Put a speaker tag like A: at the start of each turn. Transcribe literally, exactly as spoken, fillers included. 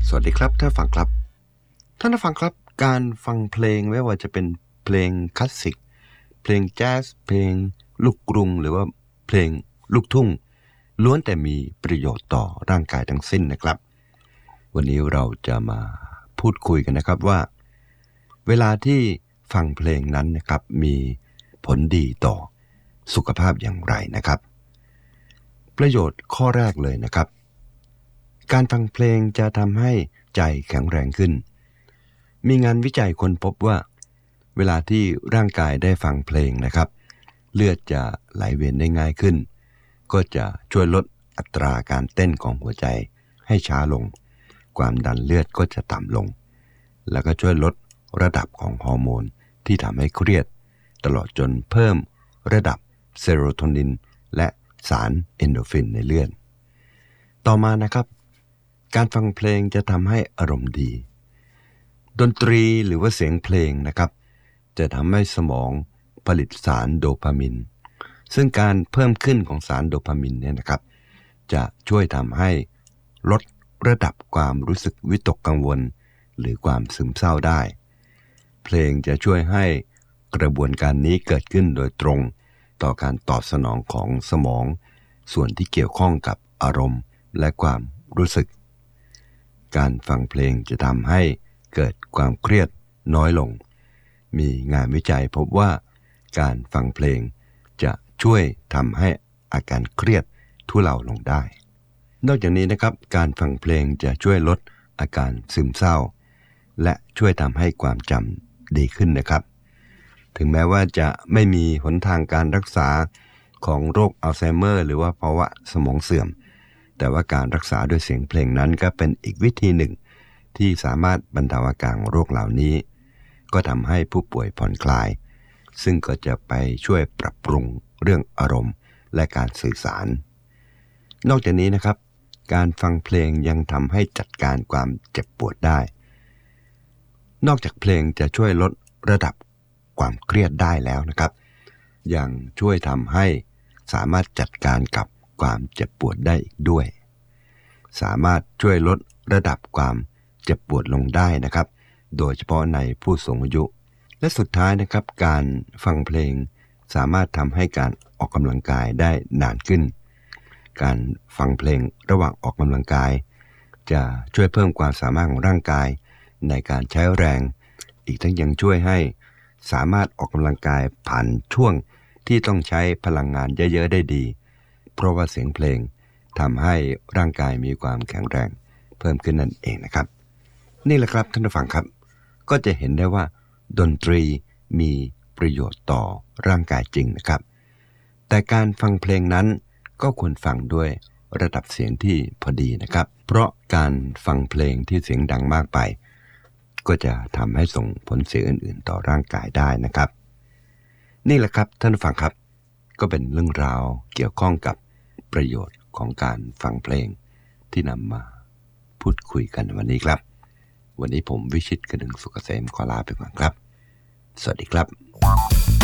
A: สวัสดีครับท่านผู้ฟังครับท่านผู้ฟังครับการฟังเพลงไม่ว่าจะเป็นเพลงคลาสสิกเพลงแจ๊สเพลงลูกกรุงหรือว่าเพลงลูกทุ่งล้วนแต่มีประโยชน์ต่อร่างกายทั้งสิ้นนะครับวันนี้เราจะมาพูดคุยกันนะครับว่าเวลาที่ฟังเพลงนั้นนะครับมีผลดีต่อสุขภาพอย่างไรนะครับประโยชน์ข้อแรกเลยนะครับการฟังเพลงจะทำให้ใจแข็งแรงขึ้นมีงานวิจัยค้นพบว่าเวลาที่ร่างกายได้ฟังเพลงนะครับเลือดจะไหลเวียนได้ง่ายขึ้นก็จะช่วยลดอัตราการเต้นของหัวใจให้ช้าลงความดันเลือดก็จะต่ำลงแล้วก็ช่วยลดระดับของฮอร์โมนที่ทำให้เครียดตลอดจนเพิ่มระดับเซโรโทนินและสารเอนโดรฟินในเลือดต่อมานะครับการฟังเพลงจะทำให้อารมณ์ดีดนตรีหรือว่าเสียงเพลงนะครับจะทำให้สมองผลิตสารโดปามินซึ่งการเพิ่มขึ้นของสารโดปามินเนี่ยนะครับจะช่วยทำให้ลดระดับความรู้สึกวิตกกังวลหรือความซึมเศร้าได้เพลงจะช่วยให้กระบวนการนี้เกิดขึ้นโดยตรงต่อการตอบสนองของสมองส่วนที่เกี่ยวข้องกับอารมณ์และความรู้สึกการฟังเพลงจะทำให้เกิดความเครียดน้อยลงมีงานวิจัยพบว่าการฟังเพลงจะช่วยทำให้อาการเครียดทุเลาลงได้นอกจากนี้นะครับการฟังเพลงจะช่วยลดอาการซึมเศร้าและช่วยทำให้ความจำดีขึ้นนะครับถึงแม้ว่าจะไม่มีหนทางการรักษาของโรคอัลไซเมอร์หรือว่าภาวะสมองเสื่อมแต่ว่าการรักษาด้วยเสียงเพลงนั้นก็เป็นอีกวิธีหนึ่งที่สามารถบรรเทาอาการโรคเหล่านี้ก็ทำให้ผู้ป่วยผ่อนคลายซึ่งก็จะไปช่วยปรับปรุงเรื่องอารมณ์และการสื่อสารนอกจากนี้นะครับการฟังเพลงยังทำให้จัดการความเจ็บปวดได้นอกจากเพลงจะช่วยลดระดับความเครียดได้แล้วนะครับยังช่วยทำให้สามารถจัดการกับความเจ็บปวดได้อีกด้วยสามารถช่วยลดระดับความเจ็บปวดลงได้นะครับโดยเฉพาะในผู้สูงอายุและสุดท้ายนะครับการฟังเพลงสามารถทำให้การออกกำลังกายได้นานขึ้นการฟังเพลงระหว่างออกกำลังกายจะช่วยเพิ่มความสามารถของร่างกายในการใช้แรงอีกทั้งยังช่วยให้สามารถออกกำลังกายผ่านช่วงที่ต้องใช้พลังงานเยอะๆได้ดีเพราะว่าเสียงเพลงทำให้ร่างกายมีความแข็งแรงเพิ่มขึ้นนั่นเองนะครับนี่แหละครับท่านผู้ฟังครับก็จะเห็นได้ว่าดนตรีมีประโยชน์ต่อร่างกายจริงนะครับแต่การฟังเพลงนั้นก็ควรฟังด้วยระดับเสียงที่พอดีนะครับเพราะการฟังเพลงที่เสียงดังมากไปก็จะทำให้ส่งผลเสียอื่นๆต่อร่างกายได้นะครับนี่แหละครับท่านผู้ฟังครับก็เป็นเรื่องราวเกี่ยวข้องกับประโยชน์ของการฟังเพลงที่นำมาพูดคุยกันวันนี้ครับวันนี้ผมวิชิตกนึงสุขเกษมขอลาไปก่อนครับสวัสดีครับ